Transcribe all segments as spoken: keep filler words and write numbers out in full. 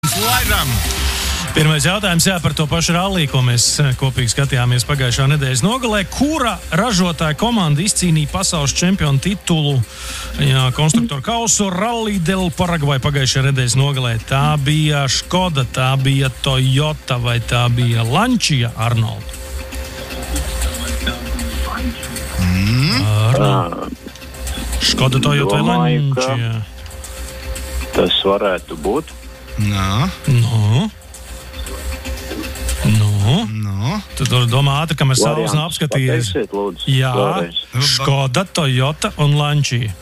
Laidām! Pirmais jautājums jā, par to pašu rallī, ko mēs kopīgi skatījāmies pagājušā nedēļas nogalē. Kura ražotāja komanda izcīnīja pasaules čempionu titulu jā, konstruktoru kausu Rally del Paraguay pagājušajā nedēļas nogalē? Tā bija Škoda, tā bija Toyota vai tā bija Lancia, Arnold? Mm. Arnold. Škoda, Toyota vai Lancia? Tas varētu būt. Nā. Nu? Nu? Nu? Tu tur domā ātri, ka mēs savus nav apskatījies. Pateiksiet, lūdzu. Jā, Vēlreiz. Škoda, Toyota un Lancia.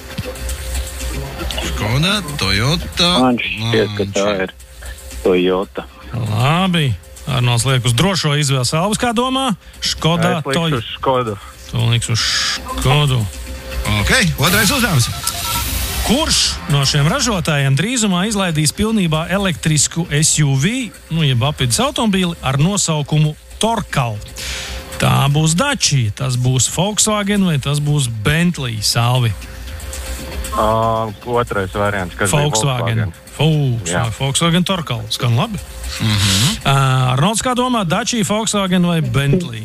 Škoda, Toyota, Man šķiet, ka tā ir Toyota. Labi. Arnolds liek uz drošo izvēli. Salvas, kā domā? Škoda, Es likšu Toyota. uz Škodu. Tu liks uz Škodu. Ok, otrais uzdevums. Kurš no šiem ražotājiem drīzumā izlaidīs pilnībā elektrisku S U V, nu, jeb apvidus automobīli ar nosaukumu Torcal? Tā būs Dacia, tas būs Volkswagen vai tas būs Bentley, Salvi? Uh, otrais variants, kas Volkswagen. bija Volkswagen. Volkswagen Torcal. Skan labi. Mhm. Uh, Arnolds, kā domā, Dacia, Volkswagen vai Bentley?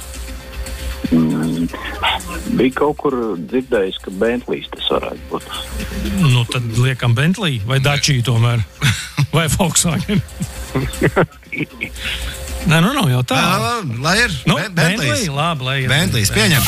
Mm, bija kaut kur dzirdējis, ka Bentleys tas varētu būt. Nu, tad liekam Bentley vai Dacia tomēr? Vai Volkswagen? Nē, nu nav jau tā. Jā, lai ir Nu, Be- Bentley, Bentleys. labi, lai ir. Bentleys, pieņem.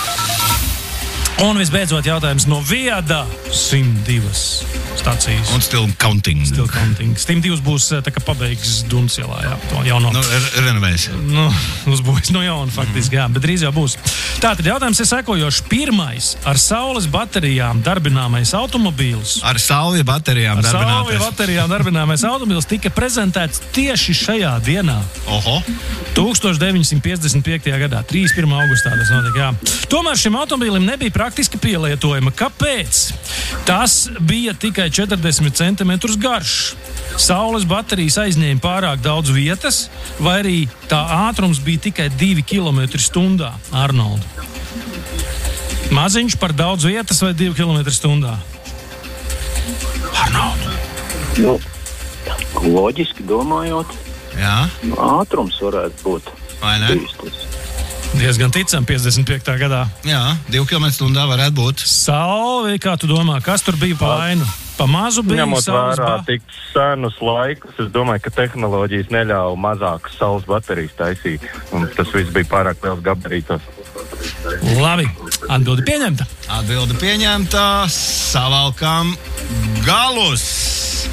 Un visbeidzot jautājums no Viada simt divas stacijas. Un still counting. Still counting. simt divas būs tā kā pabeigs Dunas ielā, jā, to jauno. Nu, re- renovēs. Nu, uzbūvēs no jauna faktiski, jā, bet drīz jau būs. Tātad jautājums ir sekojošs. Pirmais ar saules baterijām darbināmais automobīls. Ar sauļu baterijām Ar saules darbinātais. baterijām darbināmais automobīls tika prezentēts tieši šajā dienā. Oho. tūkstoš deviņsimt piecdesmit piektajā gadā, trīsdesmit pirmā augustā tas notika, jā. Tomēr šim automobīlim nebija praktiski pielietojama. Kāpēc? Tas bija tikai četrdesmit centimetrus garš. Saules baterijas aizņēma pārāk daudz vietas, vai arī tā ātrums bija tikai divi kilometri stundā, Arnold? Maziņš par daudz vietas vai divi kilometri stundā? Arnold. Nu, loģiski domājot, Jā, ātrums varētu būt. vai ne? bijis tas. Diezgan ticam, piecdesmit piektā gadā. Jā, divi kilometri stundā varētu būt. Salvi, kā tu domā, kas tur bija pa vainu? Pa mazu bija Ņemot saules vērā ba- tik senus laikus, es domāju, ka tehnoloģijas neļauj mazākas saules baterijas taisīt. Un tas viss bija pārāk liels gabarītos. Labi, atbildi pieņemta. Atbilde pieņemta. Savalkam galus.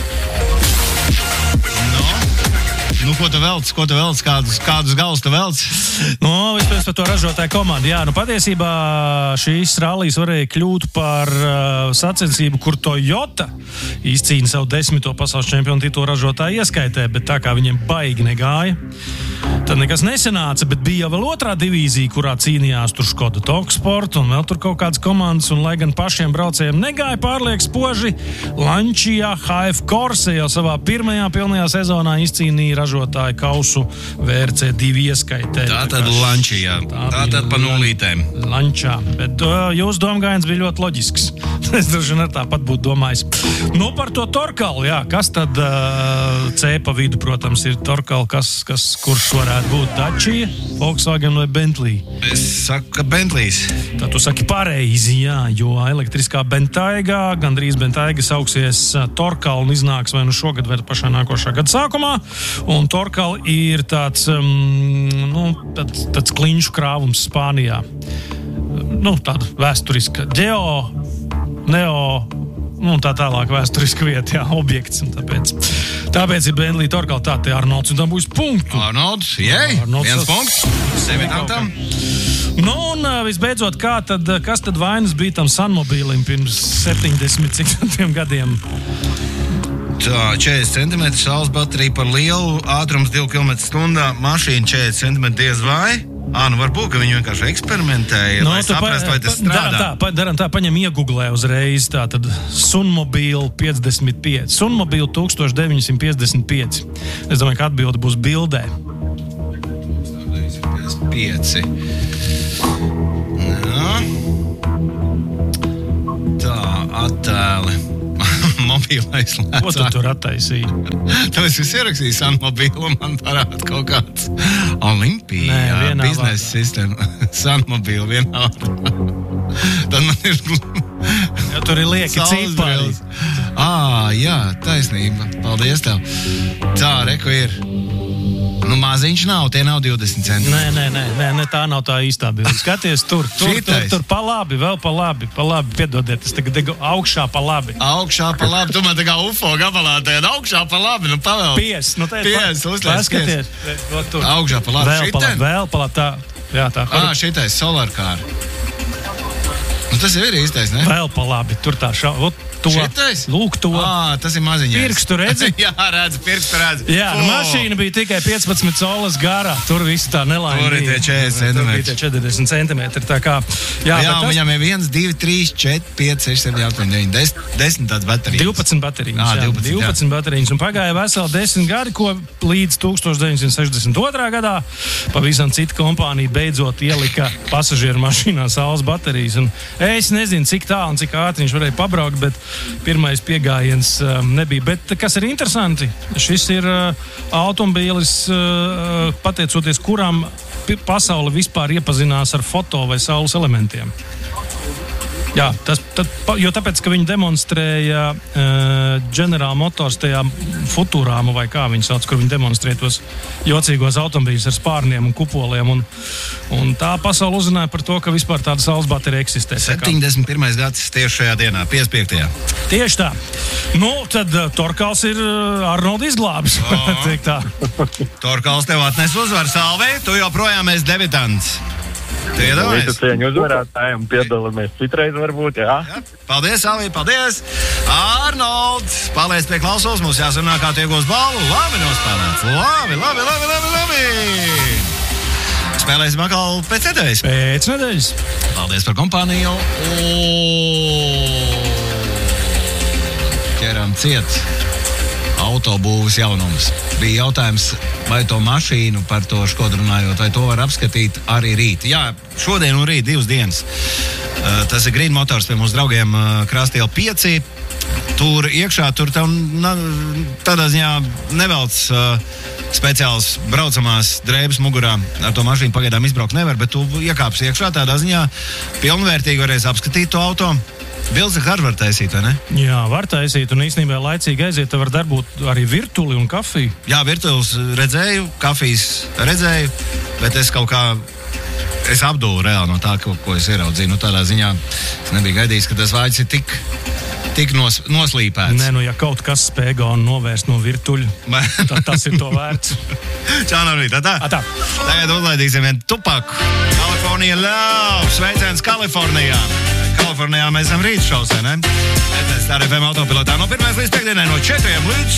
Nu, ko tu velc? Ko tu velc? Kādus, kādus galus tu velc? Nu, vispirms par to ražotāju komandu. Jā, nu patiesībā šīs rallies varēja kļūt par uh, sacensību, kur Toyota izcīna savu desmito pasaules čempionu titulu ražotāju ieskaitē, bet tā kā viņiem baigi negāja, tad nekas nesanāca, bet bija jau vēl otrā divīzija, kurā cīnījās tur Škoda Toksport un vēl tur kaut kādas komandas, un lai gan pašiem braucējiem negāja pārliek spoži, Lancia H F Corse jau savā pirmajā pilnajā sezonā izcīnīja ražotāju kausu V R C divi ieskaitē. Tā tad Lancia. Tā tad pa nulītēm. Lancia, bet uh, jūsu domgājiens bija ļoti loģisks. Es droši vien ar tāpat būtu domājis. Nu, par to Torcalu, jā, kas tad uh, C pa vidu, protams, ir Torcal, kas, kas, kurš varētu būt Dacia, Volkswagen vai Bentley? Es saku, ka Bentleys. Tad tu saki pareizi, jā, jo elektriskā Bentayga, gandrīz Bentayga sauksies uh, Torcal un iznāks vai nu šogad vai pašā nākošā gada sākumā, un Torcal ir tāds, um, nu, tāds, tāds kliņšu krāvums Spānijā. Nu, tāda vēsturiska ģeo, neo, nu, tā tālāk vēsturiska vieta, jā, objekts. Un tāpēc, tāpēc ir Bentley Torcal, tā te Arnolds, un tam būs punktu. Arnolds, jej, Arnolds viens tas- punkts. Sevitantam. Nu, un uh, visbeidzot, kā tad, kas tad vainas bija tam Sunmobīlim pirms septiņdesmit cik tiem gadiem? Tā, četrdesmit centimetri saules baterija par lielu, ātrums divi kilometri stundā, mašīna četrdesmit centimetri diez vai. Ā, nu varbūt, ka viņi vienkārši eksperimentēja, Nu, lai tu saprastu, vai tas pa- daram strādā. tā, pa- daram tā, paņem iegooglē uzreiz, tā tad Sunmobile piecdesmit pieci. Sunmobile tūkstoš deviņsimt piecdesmit pieci. Es domāju, ka atbilde būs bildē. Pieci. Jā. Tā, attēli. Mums Sanmobīlu aizslēdz. Ko tu tur attaisīji? Tāpēc es ierakstīju Sanmobīlu, man parāda kaut kāds Olimpija biznesa sistēma. Sanmobīlu vienā vārdā. Tad man ir... Ja tur ir lieki cipari. Ā, jā, taisnība. Paldies tev. Tā, reku ir. Nu, maziņš nav, tie nav divdesmit centi. Nē, nē, nē, nē, nē, tā nav tā īstā bilde. Skaties tur, tur, tur, tur, pa labi, vēl pa labi, pa labi, piedodiet, es tagad degu augšā pa labi. Augšā pa labi, tu man tā kā ufo gabalā tajā, augšā pa labi, nu pavēl. Pies, nu te ir Pies, uzliec, paskaties. Augšā pa labi, vēl pa labi, vēl pa labi, tā, jā, tā. Ā, šitais, solarkāra. Nu, tas jau ir īstais, ne? Vēl pa labi, tur tā šā, ot, to. Šitais? Lūk, to. Ā, tas ir maziņais. Pirkstu redzi? Jā, redzi, pirkstu redzi. Jā, nu, mašīna bija tikai piecpadsmit colas garā. Tur viss tā nelaimīgi. Tur ir tie četrdesmit centimetri. Tur bija tie četrdesmit centimetri, tā kā. Jā, Jā, un tas... viņam ir viens, divi, trīs, četri, pieci, seši, septiņi, astoņi, deviņi, desmit, desmit tāds baterijas. divpadsmit baterijas. Ā, jā, divpadsmit, divpadsmit baterijas. Un pagāja veseli desmit gadi, ko līdz tukstovs deviņsimt sešdesmit otrā gadā pavisam cita kompānija beidzot ielika pasažieru mašīnā saules baterijas. Un es nezinu, cik tālu un cik ātri viņš varēja pabraukt, bet pirmais piegājiens um, nebija. Bet kas ir interesanti, šis ir uh, automobīlis, uh, pateicoties kuram pasaule vispār iepazinās ar foto vai saules elementiem. Jā, tas, tad, jo tāpēc, ka viņi demonstrēja uh, General Motors tajā Futurāmu vai kā viņi sauc, kur viņi demonstrēja tos jocīgos automobīļus ar spārniem un kupoliem. Un, un tā pasaule uzzināja par to, ka vispār tāda saules baterija eksistē. septiņdesmit pirmais gads tieši šajā dienā, piecdesmit piektajā Tieši tā. Nu, tad uh, Torkals ir uh, Arnolds izglābis. Torkals tev atnes uzvaru, Salvei, tu joprojām esi debitants. Visu cieņu uzvarētājiem piedalāmies citreiz varbūt, jā. jā. Paldies, Salvī, paldies! Arnolds, paliec pie klausos, mums jāsarunā, kā tu iegūs balvu. Labi nospēlēts, labi, labi, labi, labi, labi! Spēlēsim atkal pēc nedēļas. Pēc nedēļas. Paldies par kompāniju. Ķeram ciet. Autobūvas jaunums. Bija jautājums, vai to mašīnu par to Škodu runājot, vai to var apskatīt arī rīt. Jā, šodien un rīt divas dienas. Uh, tas ir Green Motors pie mūsu draugiem uh, Krāstiela pieci. Tur iekšā, tur tev na, tādā ziņā nevelc uh, speciāls braucamās drēbes mugurā. Ar to mašīnu pagaidām izbraukt nevar, bet tu iekāpsi iekšā tādā ziņā pilnvērtīgi varēs apskatīt to auto. Bildes ar var taisīt, vai ne? Jā, var taisīt, un īstenībā laicīgi aiziet, te var darbūt arī virtuli un kafiju. Jā, virtulis redzēju, kafijas redzēju, bet es kaut kā, es apdūru reāli no tā, ko, ko es ieraudzīju. Nu, tādā ziņā es nebiju gaidījis, ka tas vāģis ir tik, tik nos, noslīpēts. Nē, nu, ja kaut kas spēj gaunu novērst no virtuļa, tad tas ir to vērts. Čau, Norvīt, tā tā. A, tā. Tagad uzlaidīsim vienu tupaku. Kalifornija love, sveiciens Kalifornijā. Kalifornijā mēs esam rīt šausē, ne? Tā ir F M autopilotā no pirmās līdz piekdienai no četriem līdz